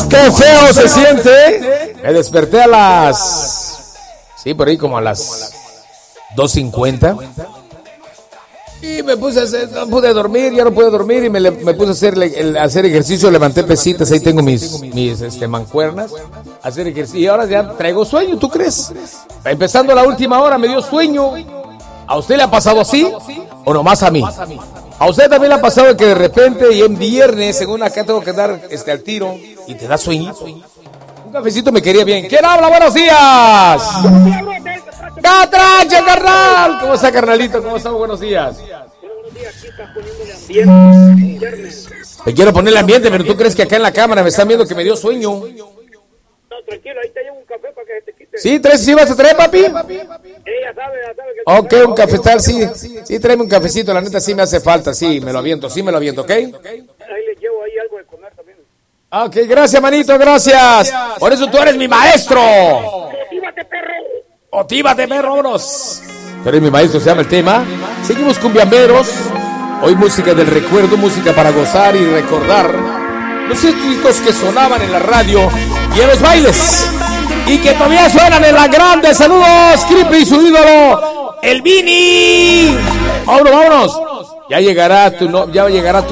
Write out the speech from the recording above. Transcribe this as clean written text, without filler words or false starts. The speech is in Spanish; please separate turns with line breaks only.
¡Qué feo se siente! Me desperté a las... Sí, por ahí como a las 2:50. Y me puse a hacer, no pude dormir, ya no pude dormir y me puse a hacer ejercicio, levanté pesitas, ahí tengo mis mancuernas, hacer ejercicio y ahora ya traigo sueño, ¿tú crees? Empezando la última hora me dio sueño. ¿A usted le ha pasado así o nomás a mí? ¿A usted también le ha pasado que de repente y en viernes, según acá tengo que dar al tiro y te da sueño? Un cafecito me quería bien. ¿Quién habla? ¡Buenos días! ¡Catrache, carnal! ¿Cómo está, carnalito? ¿Cómo estamos? Buenos días.
Buenos días, aquí está poniéndole ambiente.
Te quiero ponerle ambiente, pero tú crees que acá en la cámara me están viendo que me dio sueño.
No, tranquilo, ahí te llevo un café para que te quite.
¿Sí? ¿Sí vas a traer, papi?
Ella sabe que...
Ok, un cafetal, sí. Sí, tráeme un cafecito, la neta sí me hace falta. Sí, me lo aviento, ¿ok?
Ahí le llevo ahí algo de comer también.
Ok, gracias, manito, gracias. Por eso tú eres mi maestro.
¡Motívate, perro!
¡Motívate, perro! ¡Vámonos! Tú eres mi maestro, se llama el tema. Seguimos cumbiamberos. Hoy música del recuerdo, música para gozar y recordar los éxitos que sonaban en la radio y en los bailes. Y que todavía suenan en la grande. Saludos, Creepy y su ídolo, el Vini. Vámonos, vámonos. Ya llegará tu